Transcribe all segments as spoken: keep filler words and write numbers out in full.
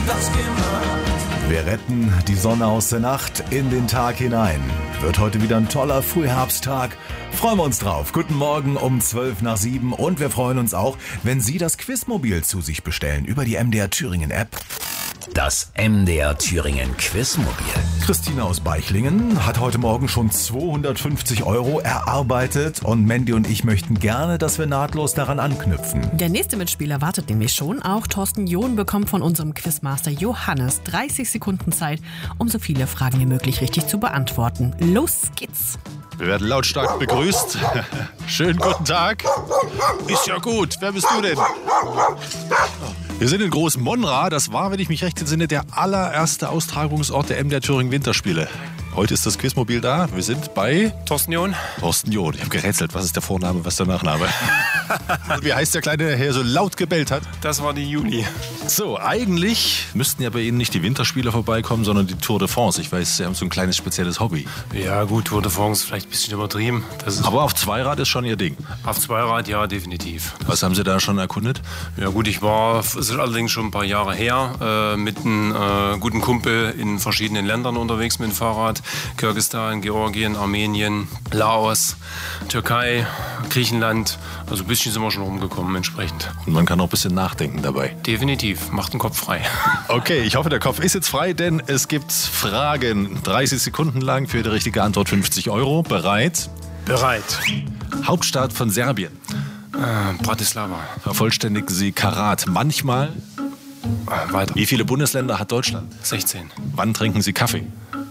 das gemacht. Wir retten die Sonne aus der Nacht in den Tag hinein. Wird heute wieder ein toller Frühherbsttag. Freuen wir uns drauf. Guten Morgen um zwölf nach sieben und wir freuen uns auch, wenn Sie das Quizmobil zu sich bestellen über die M D R Thüringen App. Das M D R Thüringen Quizmobil. Christina aus Beichlingen hat heute Morgen schon zweihundertfünfzig Euro erarbeitet und Mandy und ich möchten gerne, dass wir nahtlos daran anknüpfen. Der nächste Mitspieler wartet nämlich schon. Auch Thorsten John bekommt von unserem Quizmaster Johannes dreißig Sekunden Zeit, um so viele Fragen wie möglich richtig zu beantworten. Los geht's! Wir werden lautstark begrüßt. Schönen guten Tag. Ist ja gut. Wer bist du denn? Wir sind in Großmonra. Das war, wenn ich mich recht entsinne, der allererste Austragungsort der M D R Thüringen Winterspiele. Heute ist das Quizmobil da. Wir sind bei Thorsten John. Thorsten John. Ich habe gerätselt, was ist der Vorname, was ist der Nachname? Wie heißt der Kleine, der hier so laut gebellt hat? Das war die Juli. So, eigentlich müssten ja bei Ihnen nicht die Winterspiele vorbeikommen, sondern die Tour de France. Ich weiß, Sie haben so ein kleines spezielles Hobby. Ja gut, Tour de France vielleicht ein bisschen übertrieben. Das ist Aber auf Zweirad ist schon Ihr Ding. auf Zweirad, ja, definitiv. Was haben Sie da schon erkundet? Ja gut, ich war, es ist allerdings schon ein paar Jahre her, äh, mit einem äh, guten Kumpel in verschiedenen Ländern unterwegs mit dem Fahrrad. Kirgisistan, Georgien, Armenien, Laos, Türkei, Griechenland. Also ein bisschen sind wir schon rumgekommen entsprechend. Und man kann auch ein bisschen nachdenken dabei. Definitiv, macht den Kopf frei. Okay, ich hoffe, der Kopf ist jetzt frei, denn es gibt Fragen. dreißig Sekunden lang für die richtige Antwort fünfzig Euro. Bereit? Bereit. Hauptstadt von Serbien. Äh, Bratislava. Vervollständigen Sie Karat. Manchmal. Äh, weiter. Wie viele Bundesländer hat Deutschland? sechzehn. Wann trinken Sie Kaffee?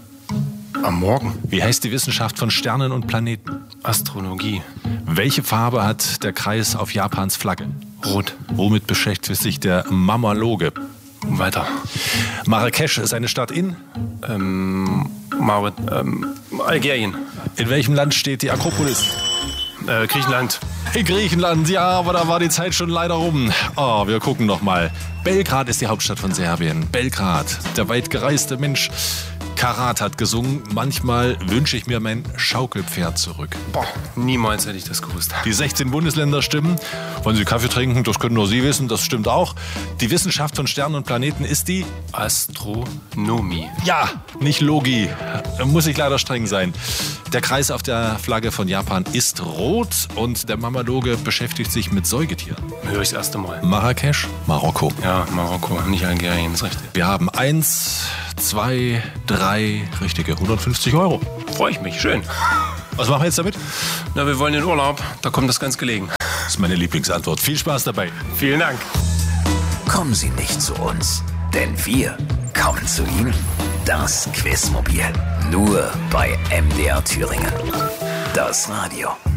Am Morgen. Wie heißt die Wissenschaft von Sternen und Planeten? Astrologie. Welche Farbe hat der Kreis auf Japans Flagge? Rot. Womit beschäftigt sich der Mammaloge? Weiter. Marrakesch ist eine Stadt in? Ähm, Mauret, ähm, Algerien. In welchem Land steht die Akropolis? Äh, Griechenland. In Griechenland, ja, aber da war die Zeit schon leider rum. Oh, wir gucken noch mal. Belgrad ist die Hauptstadt von Serbien. Belgrad, der weit gereiste Mensch. Karat hat gesungen, manchmal wünsche ich mir mein Schaukelpferd zurück. Boah, niemals hätte ich das gewusst. Die sechzehn Bundesländer stimmen. Wollen Sie Kaffee trinken? Das können nur Sie wissen, das stimmt auch. Die Wissenschaft von Sternen und Planeten ist die? Astronomie. Ja, nicht Logi. Muss ich leider streng sein. Der Kreis auf der Flagge von Japan ist rot und der Mammaloge beschäftigt sich mit Säugetieren. Höre ich das erste Mal. Marrakesch, Marokko. Ja, Marokko, nicht Algerien, ist richtig. Wir haben eins, zwei, drei richtige hundertfünfzig Euro. Freue ich mich, schön. Was machen wir jetzt damit? Na, wir wollen in Urlaub, da kommt das ganz gelegen. Das ist meine Lieblingsantwort. Viel Spaß dabei. Vielen Dank. Kommen Sie nicht zu uns, denn wir kommen zu Ihnen. Das Quizmobil. Nur bei M D R Thüringen. Das Radio.